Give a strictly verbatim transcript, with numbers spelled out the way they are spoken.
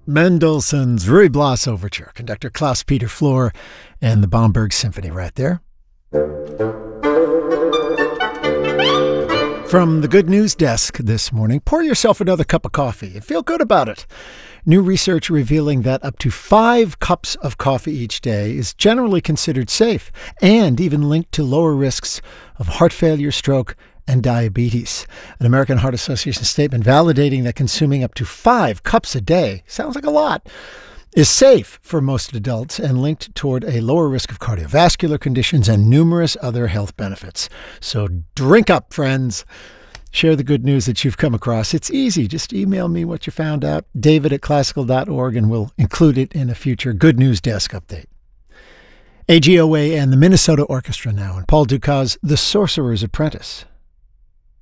Mendelssohn's Ruy Blas Overture, conductor Klaus Peter Flor, and the Bomberg Symphony right there. From the Good News Desk this morning, pour yourself another cup of coffee and feel good about it. New research revealing that up to five cups of coffee each day is generally considered safe and even linked to lower risks of heart failure, stroke, and diabetes. An American Heart Association statement validating that consuming up to five cups a day, sounds like a lot, is safe for most adults and linked toward a lower risk of cardiovascular conditions and numerous other health benefits. So drink up, friends. Share the good news that you've come across. It's easy. Just email me what you found out, david at classical dot org, and we'll include it in a future Good News Desk update. A G O A and the Minnesota Orchestra now, and Paul Dukas' The Sorcerer's Apprentice.